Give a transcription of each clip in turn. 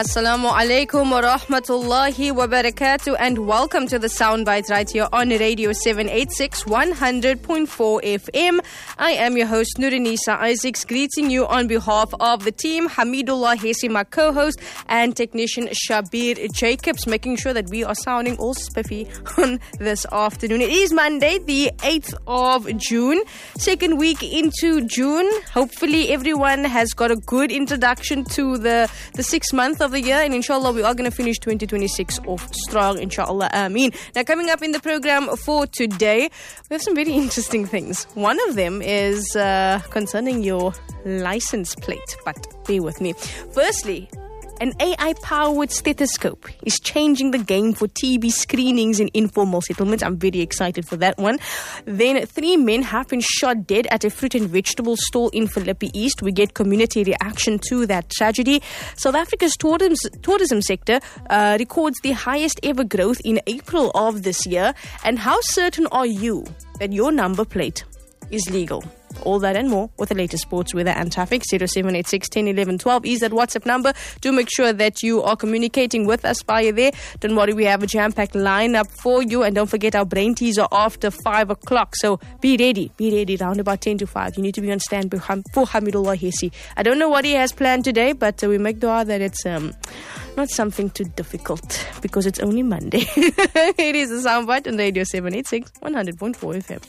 Assalamu alaikum wa rahmatullahi wa barakatuh, and welcome to the Soundbite right here on Radio 786 100.4 FM. I am your host Nurinisa Isaacs, greeting you on behalf of the team, Hamidullah Hesi, my co-host, and technician Shabir Jacobs, making sure that we are sounding all spiffy on this afternoon. It is Monday, the 8th of June, second week into June. Hopefully everyone has got a good introduction to the 6th month of the year, and inshallah we are going to finish 2026 off strong, inshallah, ameen. Now, coming up in the program for today, we have some very interesting things. One of them is concerning your license plate, but bear with me. Firstly, an AI-powered stethoscope is changing the game for TB screenings in informal settlements. I'm very excited for that one. Then 3 men have been shot dead at a fruit and vegetable stall in Philippi East. We get community reaction to that tragedy. South Africa's tourism sector records the highest ever growth in April of this year. And how certain are you that your number plate is legal? All that and more with the latest sports, weather and traffic. 0786 10 11 12 is that WhatsApp number. Do make sure that you are communicating with us via there. Don't worry, we have a jam-packed lineup for you. And don't forget, our brain teaser after 5 o'clock. So be ready. Round about 10 to 5. You need to be on standby for Hamidullah Hesi. I don't know what he has planned today, but we make dua that it's not something too difficult, because it's only Monday. It is a Soundbite on Radio 786 100.4 FM.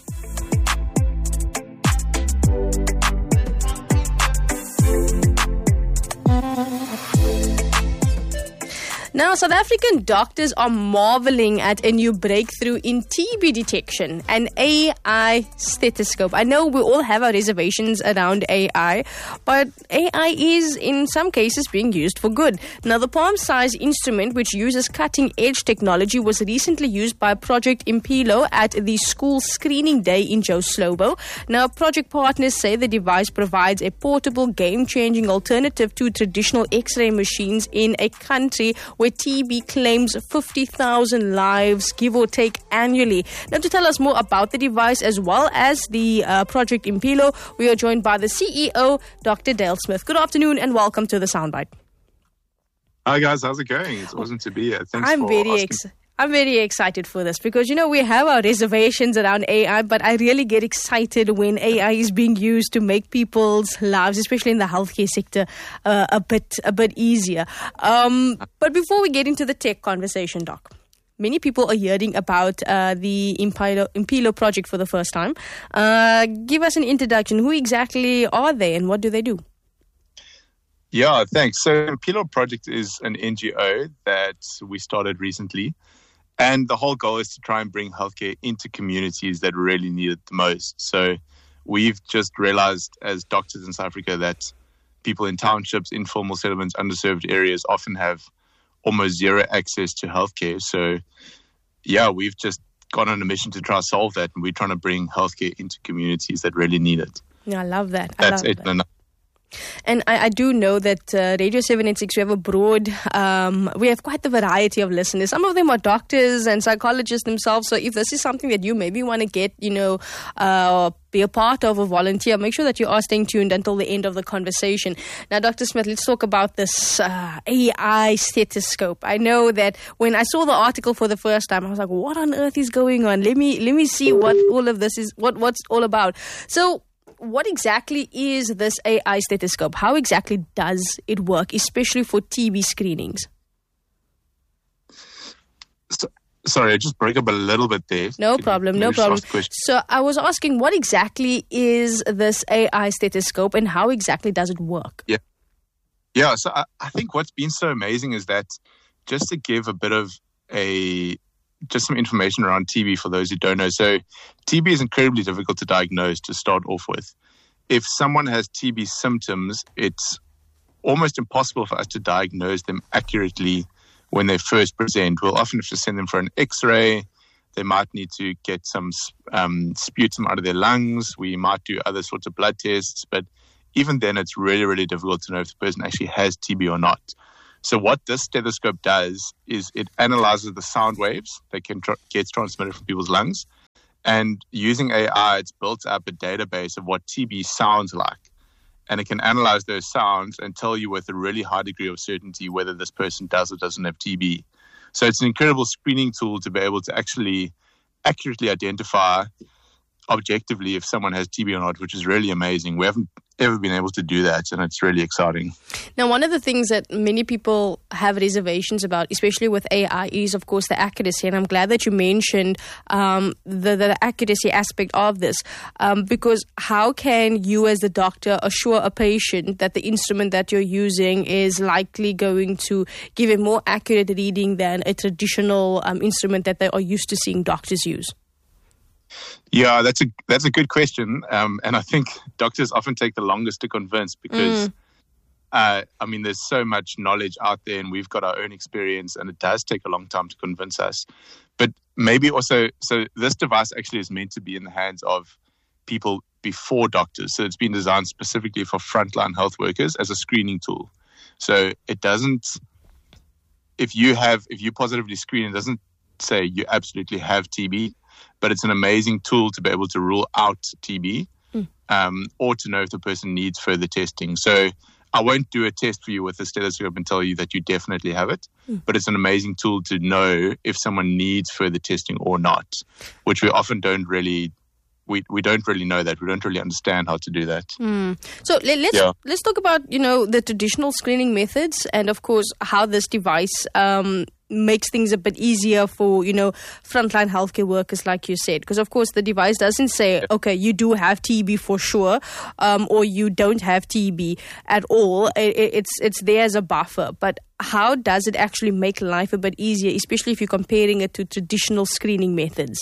Now, South African doctors are marveling at a new breakthrough in TB detection, an AI stethoscope. I know we all have our reservations around AI, but AI is, in some cases, being used for good. Now, the palm-sized instrument, which uses cutting-edge technology, was recently used by Project Impilo at the school screening day in Joe Slovo. Now, project partners say the device provides a portable, game-changing alternative to traditional X-ray machines in a country where TB claims 50,000 lives, give or take, annually. Now, to tell us more about the device as well as the Project Impilo, we are joined by the CEO, Dr. Dale Smith. Good afternoon and welcome to the Soundbite. Hi guys, how's it going? It's awesome to be here. Thanks I'm very excited for this because, you know, we have our reservations around AI, but I really get excited when AI is being used to make people's lives, especially in the healthcare sector, a bit easier. But before we get into the tech conversation, Doc, many people are hearing about the Impilo project for the first time. Give us an introduction. Who exactly are they and what do they do? Yeah, thanks. So Impilo Project is an NGO that we started recently. And the whole goal is to try and bring healthcare into communities that really need it the most. So we've just realized as doctors in South Africa that people in townships, informal settlements, underserved areas often have almost zero access to healthcare. So, yeah, we've just gone on a mission to try to solve that. And we're trying to bring healthcare into communities that really need it. Yeah, I love that. That's it. And I do know that Radio 786, we have a broad, we have quite the variety of listeners. Some of them are doctors and psychologists themselves. So if this is something that you maybe want to get, be a part of or volunteer, make sure that you are staying tuned until the end of the conversation. Now, Dr. Smith, let's talk about this AI stethoscope. I know that when I saw the article for the first time, I was like, what on earth is going on? Let me see what all of this is, what's all about. So, what exactly is this AI stethoscope? How exactly does it work, especially for TB screenings? Sorry, I just broke up a little bit there. No problem. So I was asking, what exactly is this AI stethoscope and how exactly does it work? Yeah. So I think what's been so amazing is that, just to give a bit of just some information around TB for those who don't know. So TB is incredibly difficult to diagnose to start off with. If someone has TB symptoms, it's almost impossible for us to diagnose them accurately when they first present. We'll often have to send them for an X-ray. They might need to get some sputum out of their lungs. We might do other sorts of blood tests. But even then, it's really, really difficult to know if the person actually has TB or not. So what this stethoscope does is it analyzes the sound waves that gets transmitted from people's lungs. And using AI, it's built up a database of what TB sounds like. and it can analyze those sounds and tell you with a really high degree of certainty whether this person does or doesn't have TB. So it's an incredible screening tool to be able to actually accurately identify objectively if someone has TB or not, which is really amazing. We haven't ever been able to do that, and it's really exciting. Now, one of the things that many people have reservations about, especially with AI, is, of course, the accuracy. And I'm glad that you mentioned the accuracy aspect of this, because how can you as the doctor assure a patient that the instrument that you're using is likely going to give a more accurate reading than a traditional instrument that they are used to seeing doctors use? Yeah, that's a good question, and I think doctors often take the longest to convince because, there's so much knowledge out there, and we've got our own experience, and it does take a long time to convince us. But maybe also, so this device actually is meant to be in the hands of people before doctors. So it's been designed specifically for frontline health workers as a screening tool. So it doesn't, if you positively screen, it doesn't say you absolutely have TB. But it's an amazing tool to be able to rule out TB or to know if the person needs further testing. So I won't do a test for you with a stethoscope and tell you that you definitely have it, but it's an amazing tool to know if someone needs further testing or not, which we often don't really we don't really know that. We don't really understand how to do that. So let's talk about, the traditional screening methods and, of course, how this device makes things a bit easier for, frontline healthcare workers, like you said. Because, of course, the device doesn't say, okay, you do have TB for sure, or you don't have TB at all. It's there as a buffer. But how does it actually make life a bit easier, especially if you're comparing it to traditional screening methods?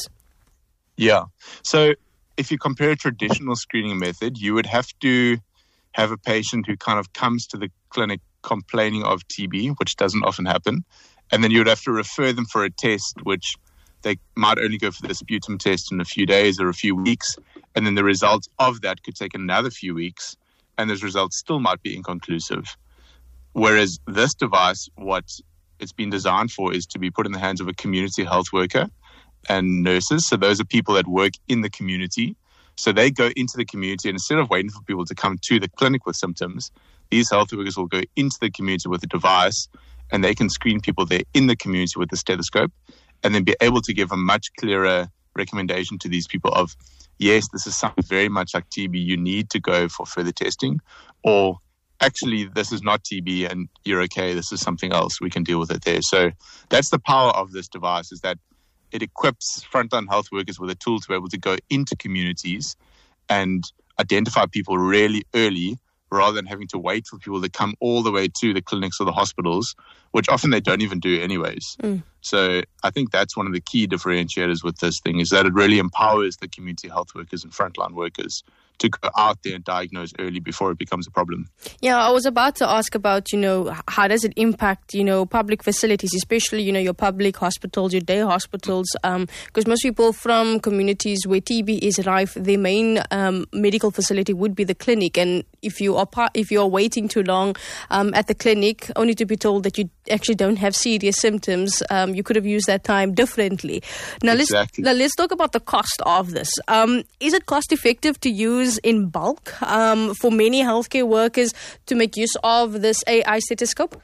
Yeah. So if you compare a traditional screening method, you would have to have a patient who kind of comes to the clinic complaining of TB, which doesn't often happen. And then you would have to refer them for a test, which they might only go for the sputum test in a few days or a few weeks. And then the results of that could take another few weeks. And those results still might be inconclusive. Whereas this device, what it's been designed for is to be put in the hands of a community health worker and nurses. So those are people that work in the community. So they go into the community, and instead of waiting for people to come to the clinic with symptoms, these health workers will go into the community with a device, and they can screen people there in the community with the stethoscope, and then be able to give a much clearer recommendation to these people of, yes, this is something very much like TB, you need to go for further testing, or actually this is not TB and you're okay, this is something else, we can deal with it there. So that's the power of this device, is that it equips frontline health workers with a tool to be able to go into communities and identify people really early, rather than having to wait for people to come all the way to the clinics or the hospitals, which often they don't even do anyways. So I think that's one of the key differentiators with this thing, is that it really empowers the community health workers and frontline workers to go out there and diagnose early before it becomes a problem. Yeah, I was about to ask about, how does it impact, public facilities, especially, your public hospitals, your day hospitals, because most people from communities where TB is rife, their main medical facility would be the clinic. And if you are waiting too long at the clinic, only to be told that you actually don't have serious symptoms, you could have used that time differently. Now, let's talk about the cost of this. Is it cost effective to use in bulk for many healthcare workers to make use of this AI stethoscope?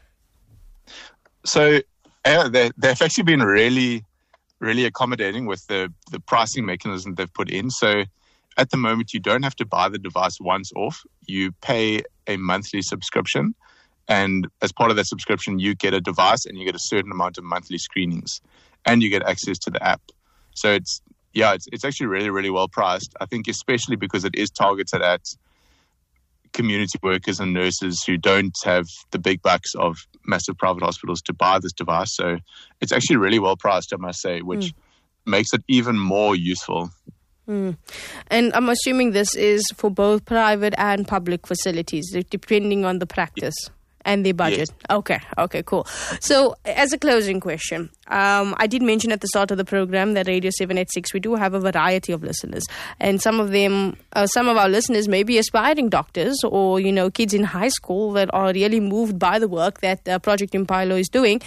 So they've actually been really, really accommodating with the pricing mechanism they've put in. So at the moment, you don't have to buy the device once off. You pay a monthly subscription. And as part of that subscription, you get a device and you get a certain amount of monthly screenings, and you get access to the app. So it's actually really, really well priced. I think especially because it is targeted at community workers and nurses who don't have the big bucks of massive private hospitals to buy this device. So it's actually really well priced, I must say, which makes it even more useful. And I'm assuming this is for both private and public facilities, depending on the practice and their budget. Yes. Okay, cool. So as a closing question, I did mention at the start of the program that Radio 786, we do have a variety of listeners. And some of our listeners may be aspiring doctors or, kids in high school that are really moved by the work that Project Impilo is doing.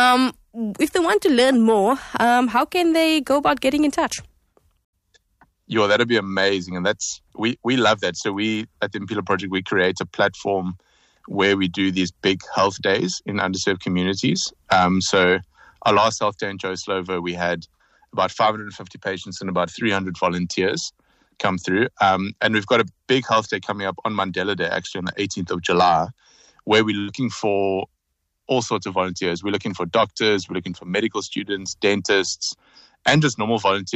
If they want to learn more, how can they go about getting in touch? that'd be amazing. And we love that. So we, at the Impilo Project, we create a platform where we do these big health days in underserved communities. So our last health day in Joe Slovo, we had about 550 patients and about 300 volunteers come through. And we've got a big health day coming up on Mandela Day, actually on the 18th of July, where we're looking for all sorts of volunteers. We're looking for doctors, we're looking for medical students, dentists, and just normal volunteers